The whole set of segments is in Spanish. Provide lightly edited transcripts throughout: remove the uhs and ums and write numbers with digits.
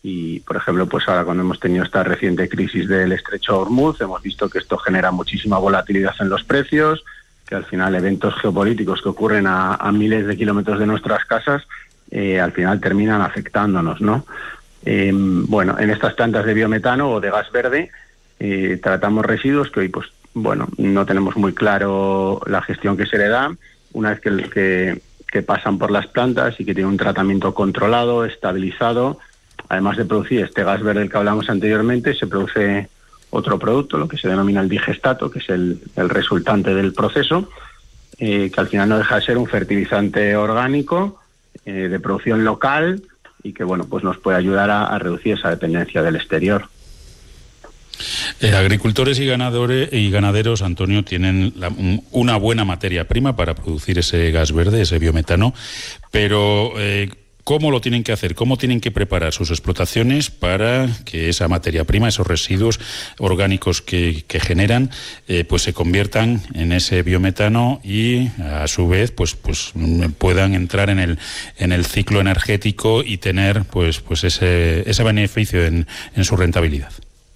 Y, por ejemplo, pues ahora cuando hemos tenido esta reciente crisis del estrecho de Hormuz, hemos visto que esto genera muchísima volatilidad en los precios, que al final eventos geopolíticos que ocurren a miles de kilómetros de nuestras casas, al final terminan afectándonos, ¿no? Bueno, en estas plantas de biometano o de gas verde tratamos residuos que hoy, pues, bueno, no tenemos muy claro la gestión que se le da. Una vez que pasan por las plantas y que tienen un tratamiento controlado, estabilizado, además de producir este gas verde del que hablamos anteriormente, se produce otro producto, lo que se denomina el digestato, que es el resultante del proceso, que al final no deja de ser un fertilizante orgánico de producción local y que, bueno, pues nos puede ayudar a reducir esa dependencia del exterior. Agricultores y ganaderos, Antonio, tienen una buena materia prima para producir ese gas verde, ese biometano, pero ¿cómo lo tienen que hacer? ¿Cómo tienen que preparar sus explotaciones para que esa materia prima, esos residuos orgánicos que generan, pues se conviertan en ese biometano y a su vez pues puedan entrar en el ciclo energético y tener pues ese beneficio en su rentabilidad?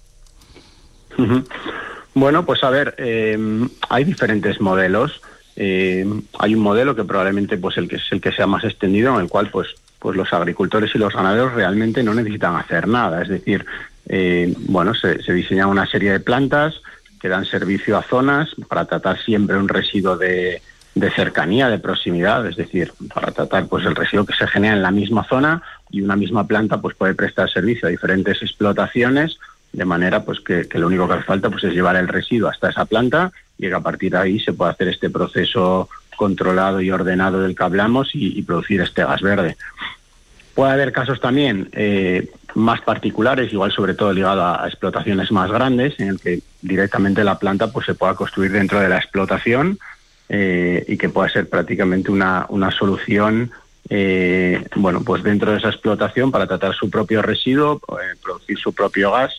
Bueno, pues a ver, hay diferentes modelos. Hay un modelo que probablemente pues el que sea más extendido, en el cual pues los agricultores y los ganaderos realmente no necesitan hacer nada. Es decir, bueno, se diseña una serie de plantas que dan servicio a zonas para tratar siempre un residuo de cercanía, de proximidad, es decir, para tratar pues el residuo que se genera en la misma zona, y una misma planta pues puede prestar servicio a diferentes explotaciones, de manera pues que lo único que hace falta pues es llevar el residuo hasta esa planta y que a partir de ahí se pueda hacer este proceso controlado y ordenado del que hablamos y producir este gas verde. Puede haber casos también más particulares, igual sobre todo ligado a explotaciones más grandes, en el que directamente la planta pues se pueda construir dentro de la explotación y que pueda ser prácticamente una solución bueno, pues dentro de esa explotación para tratar su propio residuo, producir su propio gas.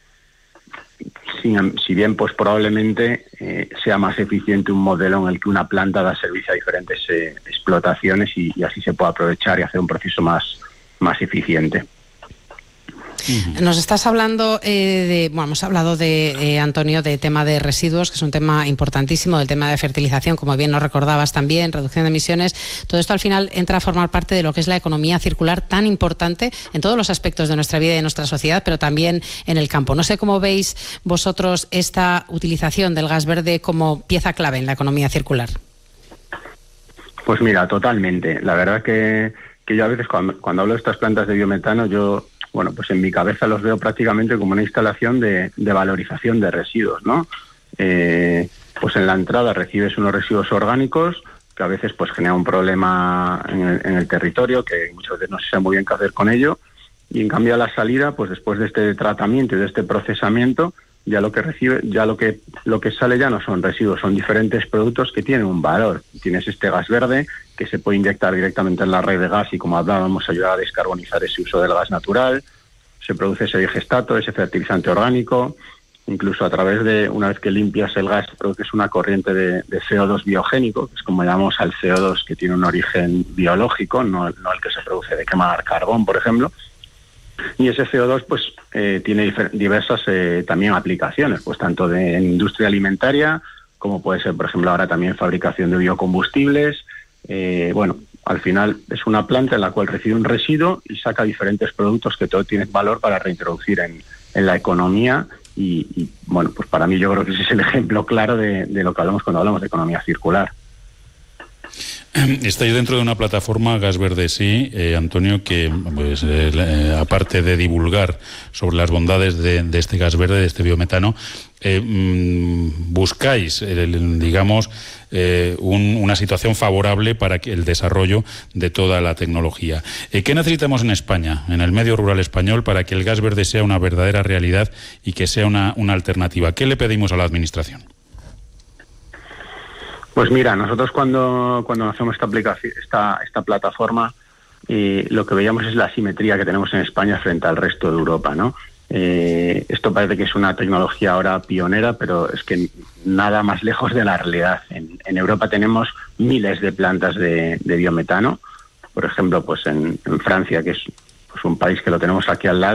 Si bien pues probablemente sea más eficiente un modelo en el que una planta da servicio a diferentes explotaciones y así se puede aprovechar y hacer un proceso más eficiente. Nos estás hablando hemos hablado de Antonio, de tema de residuos, que es un tema importantísimo, del tema de fertilización, como bien nos recordabas también, reducción de emisiones. Todo esto al final entra a formar parte de lo que es la economía circular, tan importante en todos los aspectos de nuestra vida y de nuestra sociedad, pero también en el campo. No sé cómo veis vosotros esta utilización del gas verde como pieza clave en la economía circular. Pues mira, totalmente. La verdad que yo a veces cuando hablo de estas plantas de biometano, bueno, pues en mi cabeza los veo prácticamente como una instalación de valorización de residuos, ¿no? Pues en la entrada recibes unos residuos orgánicos que a veces pues genera un problema en el territorio, que muchas veces no se sabe muy bien qué hacer con ello, y en cambio a la salida, pues después de este tratamiento y de este procesamiento, ya lo que sale ya no son residuos, son diferentes productos que tienen un valor. Tienes este gas verde que se puede inyectar directamente en la red de gas y, como hablábamos, ayudar a descarbonizar ese uso del gas natural. Se produce ese digestato, ese fertilizante orgánico. Incluso a través de, una vez que limpias el gas, produces una corriente de CO2 biogénico, que es como llamamos al CO2 que tiene un origen biológico, no el que se produce de quemar carbón, por ejemplo. Y ese CO2 pues tiene diversas también aplicaciones, pues tanto en industria alimentaria como puede ser, por ejemplo, ahora también fabricación de biocombustibles. Bueno, al final es una planta en la cual recibe un residuo y saca diferentes productos que todo tienen valor para reintroducir en la economía y bueno, pues para mí yo creo que ese es el ejemplo claro de lo que hablamos cuando hablamos de economía circular. Estáis dentro de una plataforma Gas Verde Sí, Antonio, que pues, aparte de divulgar sobre las bondades de este gas verde, de este biometano, buscáis, digamos, una situación favorable para el desarrollo de toda la tecnología. ¿Qué necesitamos en España, en el medio rural español, para que el gas verde sea una verdadera realidad y que sea una alternativa? ¿Qué le pedimos a la Administración? Pues mira, nosotros cuando hacemos esta aplicación, esta plataforma, lo que veíamos es la asimetría que tenemos en España frente al resto de Europa, ¿no? Esto parece que es una tecnología ahora pionera, pero es que nada más lejos de la realidad. En Europa tenemos miles de plantas de biometano. Por ejemplo, pues en Francia, que es pues un país que lo tenemos aquí al lado,